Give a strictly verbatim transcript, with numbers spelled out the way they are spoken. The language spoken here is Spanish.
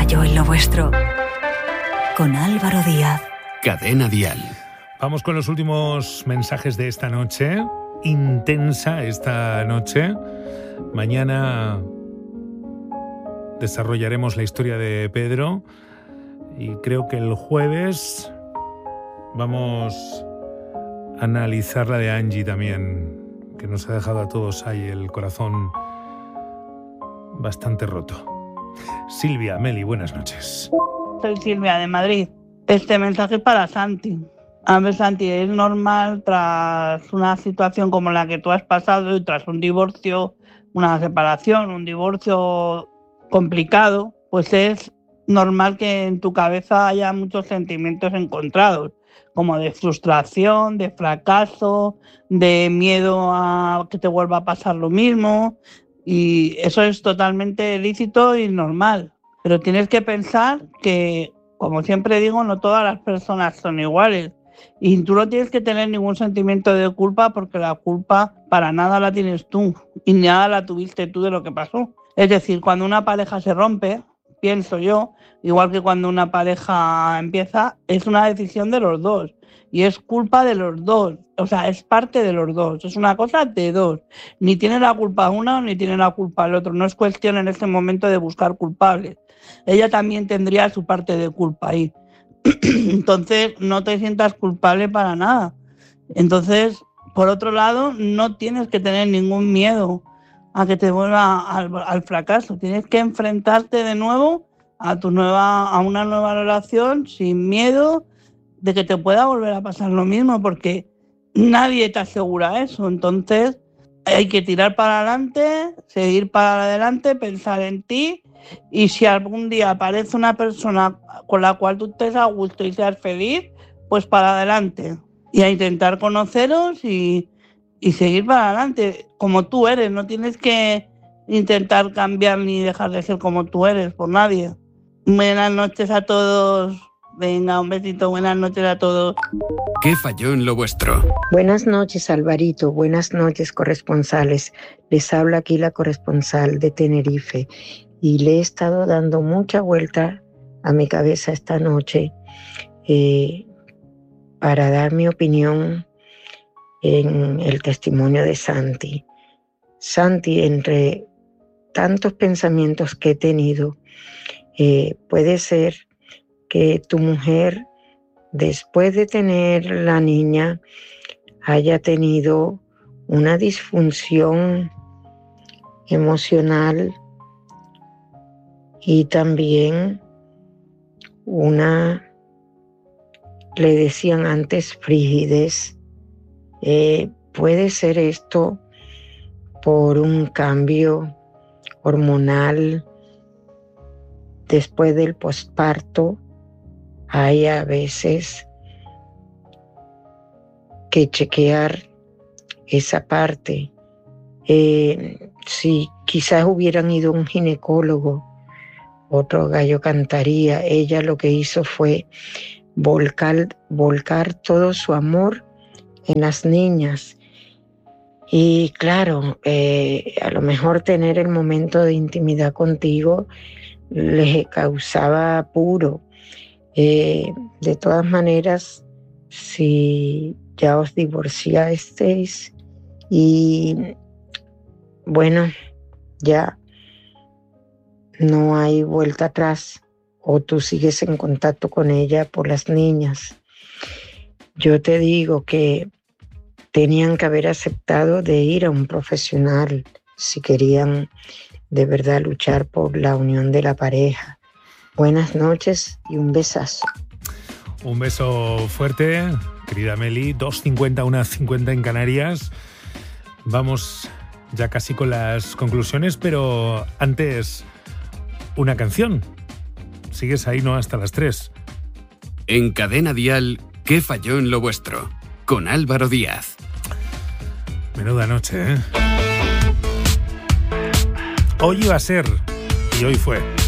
falló en lo vuestro? Con Álvaro Díaz. Cadena Dial. Vamos con los últimos mensajes de esta noche. Intensa esta noche. Mañana desarrollaremos la historia de Pedro y creo que el jueves vamos a analizar la de Angie también, que nos ha dejado a todos ahí el corazón bastante roto. Silvia, Meli, buenas noches. Soy Silvia de Madrid. Este mensaje es para Santi. A ver, Santi, es normal tras una situación como la que tú has pasado y tras un divorcio, una separación, un divorcio complicado, pues es normal que en tu cabeza haya muchos sentimientos encontrados, como de frustración, de fracaso, de miedo a que te vuelva a pasar lo mismo, y eso es totalmente lícito y normal. Pero tienes que pensar que, como siempre digo, no todas las personas son iguales. Y tú no tienes que tener ningún sentimiento de culpa porque la culpa para nada la tienes tú y nada la tuviste tú de lo que pasó. Es decir, cuando una pareja se rompe, pienso yo, igual que cuando una pareja empieza, es una decisión de los dos y es culpa de los dos. O sea, es parte de los dos, es una cosa de dos. Ni tiene la culpa uno ni tiene la culpa el otro. No es cuestión en este momento de buscar culpables. Ella también tendría su parte de culpa ahí. Entonces, no te sientas culpable para nada. Entonces, por otro lado, no tienes que tener ningún miedo a que te vuelva al, al fracaso. Tienes que enfrentarte de nuevo a tu nueva, a una nueva relación sin miedo de que te pueda volver a pasar lo mismo, porque nadie te asegura eso. Entonces, hay que tirar para adelante, seguir para adelante, pensar en ti. Y si algún día aparece una persona con la cual tú estés a gusto y seas feliz, pues para adelante. Y a intentar conoceros y, y seguir para adelante, como tú eres. No tienes que intentar cambiar ni dejar de ser como tú eres por nadie. Buenas noches a todos. Venga, un besito, buenas noches a todos. ¿Qué falló en lo vuestro? Buenas noches, Alvarito. Buenas noches, corresponsales. Les habla aquí la corresponsal de Tenerife. Y le he estado dando mucha vuelta a mi cabeza esta noche eh, para dar mi opinión en el testimonio de Santi. Santi, entre tantos pensamientos que he tenido, eh, puede ser que tu mujer, después de tener la niña, haya tenido una disfunción emocional y también una, le decían antes, frigidez. Eh, puede ser esto por un cambio hormonal después del posparto. Hay a veces que chequear esa parte. Eh, si quizás hubieran ido a un ginecólogo, otro gallo cantaría. Ella lo que hizo fue volcar, volcar todo su amor en las niñas. Y claro, eh, a lo mejor tener el momento de intimidad contigo les causaba apuro. Eh, de todas maneras, si ya os divorciasteis y bueno, ya no hay vuelta atrás, o tú sigues en contacto con ella por las niñas, yo te digo que tenían que haber aceptado de ir a un profesional si querían de verdad luchar por la unión de la pareja. Buenas noches y un besazo. Un beso fuerte, querida Meli. dos cincuenta, una cincuenta en Canarias. Vamos ya casi con las conclusiones, pero antes una canción. Sigues ahí, ¿no? Hasta las tres. En Cadena Dial, ¿qué falló en lo vuestro? Con Álvaro Díaz. Menuda noche, ¿eh? Hoy iba a ser, y hoy fue.